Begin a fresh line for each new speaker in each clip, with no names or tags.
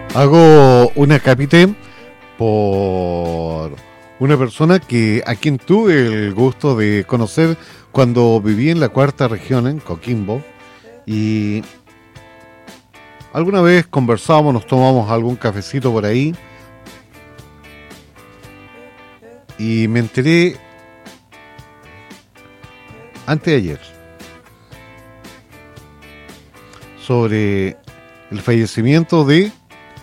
Hago una capite por una persona a quien tuve el gusto de conocer cuando viví en la cuarta región, en Coquimbo, y alguna vez conversamos, nos tomamos algún cafecito por ahí, y me enteré antes de ayer sobre el fallecimiento de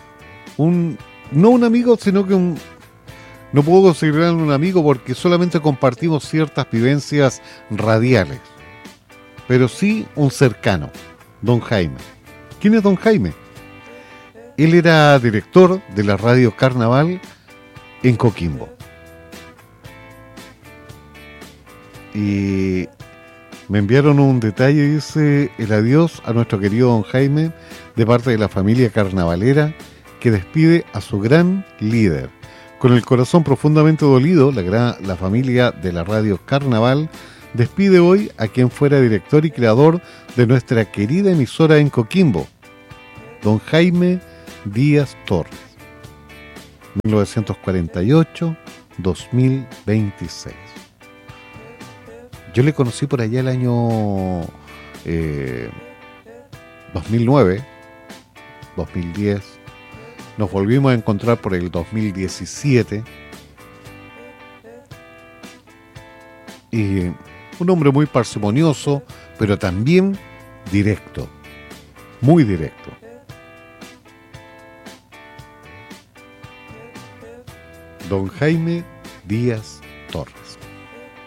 no un amigo, sino que no puedo considerarlo un amigo porque solamente compartimos ciertas vivencias radiales, pero sí un cercano, don Jaime. ¿Quién es don Jaime? Él era director de la radio Carnaval en Coquimbo. Y me enviaron un detalle, dice: el adiós a nuestro querido don Jaime de parte de la familia carnavalera que despide a su gran líder. Con el corazón profundamente dolido, la familia de la radio Carnaval despide hoy a quien fuera director y creador de nuestra querida emisora en Coquimbo, don Jaime Díaz Torres, 1948-2026. Yo le conocí por allá el año 2009, 2010. Nos volvimos a encontrar por el 2017. Y un hombre muy parsimonioso, pero también directo, muy directo. Don Jaime Díaz Torres.